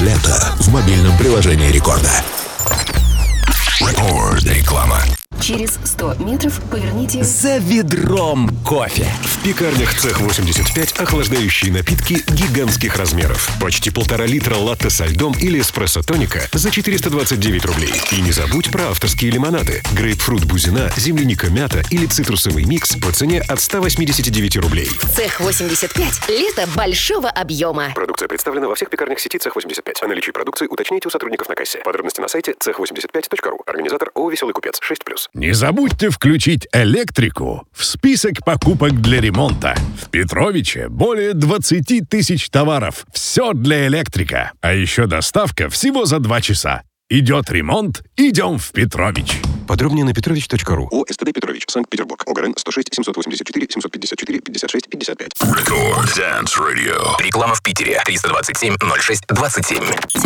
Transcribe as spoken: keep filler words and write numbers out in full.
лето в мобильном приложении Рекорда. Рекорд. Реклама. Через сто метров поверните за ведром кофе. В пекарнях Цех восемьдесят пять охлаждающие напитки гигантских размеров. Почти полтора литра латте со льдом или эспрессо-тоника за четыреста двадцать девять рублей. И не забудь про авторские лимонады. Грейпфрут бузина, земляника мята или цитрусовый микс по цене от ста восьмидесяти девяти рублей. Цех восемьдесят пять. Лето большого объема. Продукция представлена во всех пекарнях сети Цех восемьдесят пять. О наличии продукции уточните у сотрудников на кассе. Подробности на сайте цех восемьдесят пять точка ру. Организатор ООО «Веселый купец» шесть плюс. Не забудьте включить электрику в список покупок для ремонта. В Петровиче более двадцати тысяч товаров. Все для электрика. А еще доставка всего за два часа. Идет ремонт, идем в Петрович. Подробнее на петрович точка ру. ООО «СТД Петрович», Санкт-Петербург. ОГРН сто шесть семьсот восемьдесят четыре семьсот пятьдесят четыре пятьдесят шесть пятьдесят пять. Рекорд Dance Radio. Реклама в Питере. триста двадцать семь ноль шесть двадцать семь.